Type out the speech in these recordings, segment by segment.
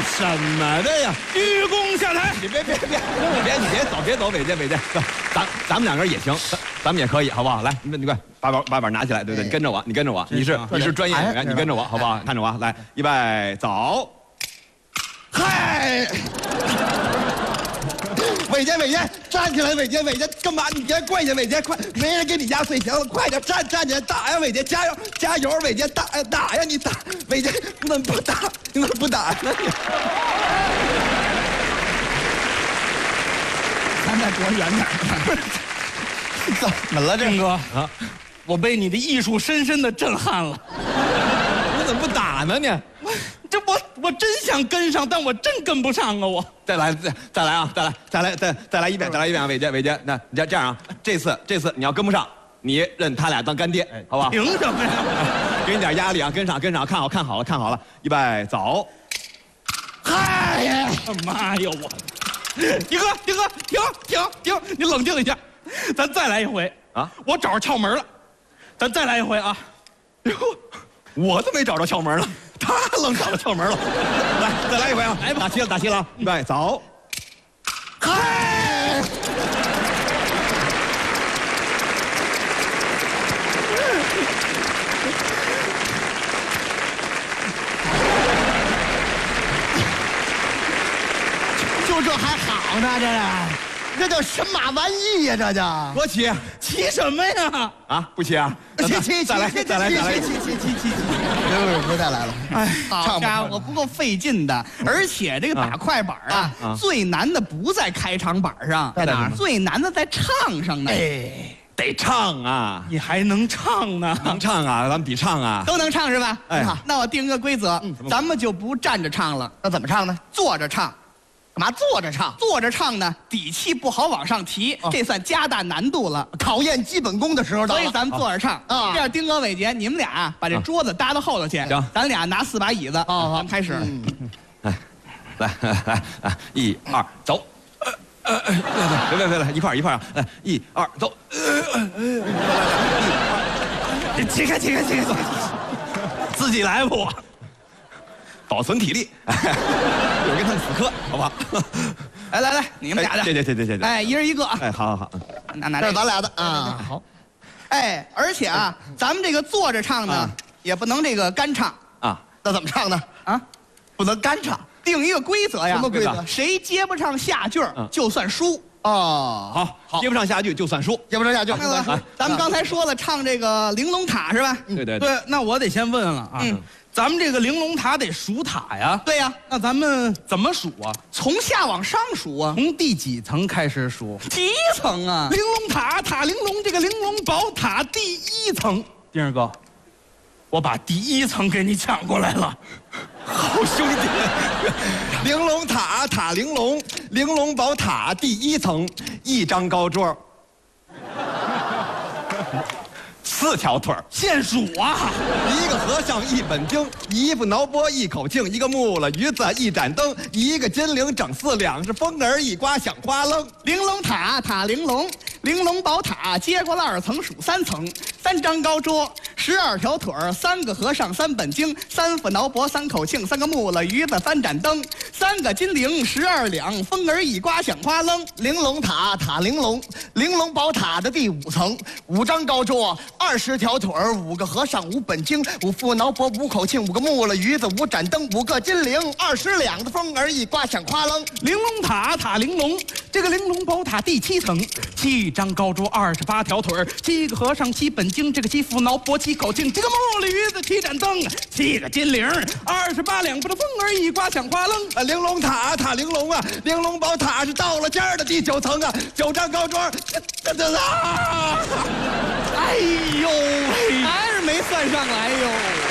什么的呀？ 鞠躬下台。 你别走，伟杰，咱们两个人也行，咱们也可以，好不好？来，你快把板拿起来，对不对？你跟着我，你是专业演员，你跟着我，好不好？看着我，来，预备，走。 嗨，伟杰，站起来，伟杰，干嘛？你别跪下，伟杰，快，没人给你压岁钱了，快点站起来，打呀，伟杰，加油，伟杰，打呀，你打，伟杰，你怎么不打？你怎么不打呢？ 咱再躲远点。 怎么了， 郑哥啊？我被你的艺术深深的震撼了。 你怎么不打呢？你？ 我真想跟上，但我真跟不上啊！我再来一遍啊！伟杰，那你这样啊，这次你要跟不上，你认他俩当干爹，好不好？ 凭什么呀？ 给你点压力啊！跟上，看好了，预备，走！ 嗨呀！ 妈呀！一哥，停！你冷静一下，咱再来一回啊！ 我找着窍门了，咱再来一回啊！ 我都没找着窍门了，他愣找着窍门了。来，再来一回啊！来吧，打齐了，预备，走！ 嗨！就这还好呢，这叫神马玩意呀，这叫多齐， 骑什么呀？ 啊，不齐啊！ 骑， 再来！ 别再来了。 哎，好家伙，不够费劲的。而且这个打快板啊，最难的不在开场板上， 在哪儿？ 最难的在唱上呢。 哎，得唱啊！ 你还能唱呢？ 能唱啊！咱们比唱啊！ 都能唱是吧？ 哎， 那我定个规则，咱们就不站着唱了。 那怎么唱呢？ 坐着唱。 干嘛坐着唱？ 坐着唱呢，底气不好往上提，这算加大难度了， 考验基本功的时候到了。 所以咱们坐着唱啊。这样，丁哥、伟杰，你们俩把这桌子搭到后头去， 行， 咱俩拿4把椅子，咱们开始。 来，1、2，走。别，一块啊！来，1、2，走。 起开，自己来吧，我保存体力，我跟他们死磕，好不好？ 来，你们俩的， 对， 哎，一人一个啊！ 哎，好， 拿这是咱俩的啊，好。 哎，而且啊，咱们这个坐着唱呢，也不能这个干唱啊。 那怎么唱呢？ 啊， 不能干唱， 定一个规则呀。 什么规则？ 谁接不上下句就算输。 哦， 好，接不上下句就算输， 接不上下句就算输。 咱们刚才说了，唱这个玲珑塔是吧？ 对， 那我得先问了啊。咱们这个玲珑塔得数塔呀。对呀，那咱们怎么数啊？从下往上数啊。从第几层开始数？第1层啊。玲珑塔，塔玲珑，这个玲珑宝塔第1层。丁儿哥，我把第1层给你抢过来了。 好兄弟，玲珑塔，塔玲珑，玲珑宝塔第1层，1张高桌，4条腿儿， 现数啊 ！1个和尚1本经，1副挠脖1口磬，1个木了鱼子1盏灯，1个金铃整4两，是风儿1刮响哗楞。 玲珑塔，塔玲珑，玲珑宝塔接过了2层数3层，3张高桌，12条腿儿，3个和尚3本经，3副挠脖3口磬，3个木了鱼子3盏灯，3个金铃12两，风儿1刮响哗楞。 玲珑塔，塔玲珑，玲珑宝塔的第5层，5张高桌，20条腿儿，5个和尚5本经，5副挠脖5口磬，5个木了鱼子5盏灯，5个金铃20两的风儿1刮响哗楞。 玲珑塔，塔玲珑，这个玲珑宝塔第7层，7张高桌28条腿儿，7个和尚7本经，这个7副挠脖7口磬，这个木了鱼子7盏灯，7个金铃28两，不的风儿1刮响哗楞。 玲珑塔，塔玲珑啊，玲珑宝塔是到了尖儿的第9层啊，9张高桌， 哎呦喂，还是没算上来哟。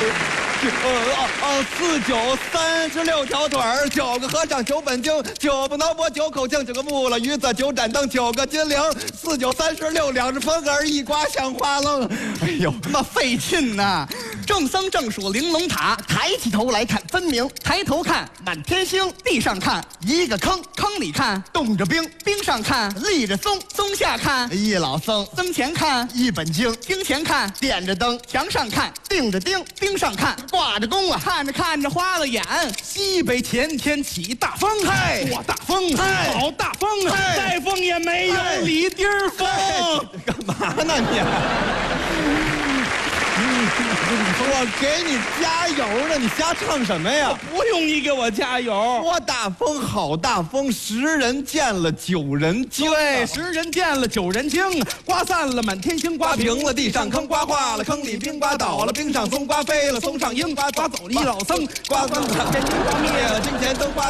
4、9、36条腿儿，9个和尚9本经，9副挠脖9口磬，9个木了鱼子9盏灯，9个金铃，4、9、36两，是风儿1刮响哗楞。哎呦， 那么费劲呐！正僧正数玲珑塔， 抬起头来看分明， 抬头看满天星， 地上看一个坑， 坑里看冻着冰， 冰上看立着松， 松下看一老僧， 僧前看 1本经， 经前看点着灯， 墙上看钉着钉， 钉上看挂着弓啊， 看着看着花了眼，西北前天起大风， 嗨， 刮大风， 嗨好大风， 嗨再风也没有嗨里地儿风。 干嘛呢你？我给你加油呢，你瞎唱什么呀？ 不用你给我加油。 刮大风，好大风，10人见了9人惊。 对，10人见了9人惊，刮散了满天星， 刮平了地上坑，刮化了坑里冰，刮倒了冰上松，刮飞了松上樱，刮走了一老僧，刮翻了天津，刮灭了金钱灯，刮